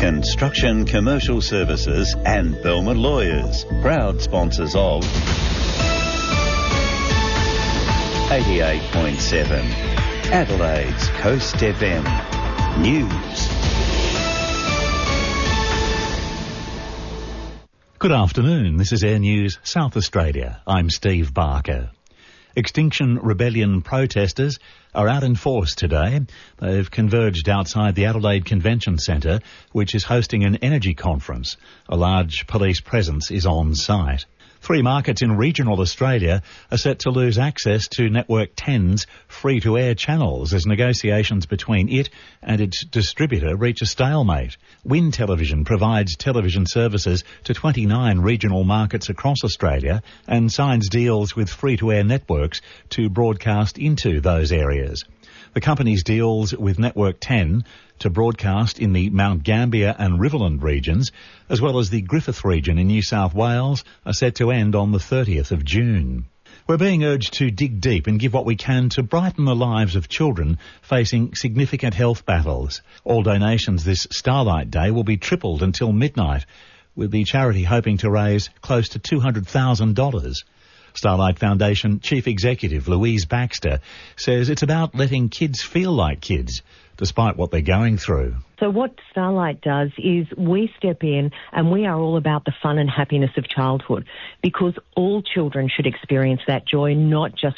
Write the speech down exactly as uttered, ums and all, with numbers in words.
Construction Commercial Services and Belmont Lawyers, proud sponsors of eighty-eight point seven, Adelaide's Coast F M. News. Good afternoon, this is Air News South Australia. I'm Steve Barker. Extinction Rebellion protesters are out in force today. They've converged outside the Adelaide Convention Centre, which is hosting an energy conference. A large police presence is on site. Three markets in regional Australia are set to lose access to Network ten's free-to-air channels as negotiations between it and its distributor reach a stalemate. Win Television provides television services to twenty-nine regional markets across Australia and signs deals with free-to-air networks to broadcast into those areas. The company's deals with Network ten to broadcast in the Mount Gambier and Riverland regions, as well as the Griffith region in New South Wales, are set to end on the thirtieth of June. We're being urged to dig deep and give what we can to brighten the lives of children facing significant health battles. All donations this Starlight Day will be tripled until midnight, with the charity hoping to raise close to two hundred thousand dollars. Starlight Foundation Chief Executive Louise Baxter says it's about letting kids feel like kids, despite what they're going through. So what Starlight does is we step in and we are all about the fun and happiness of childhood, because all children should experience that joy, not just